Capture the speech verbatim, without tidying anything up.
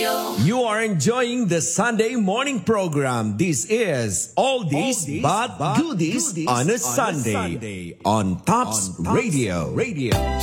You are enjoying the Sunday morning program. This is Oldies, Oldies but, but Goodies, goodies on a, on Sunday, a Sunday on Tops, on Tops Radio. Radio.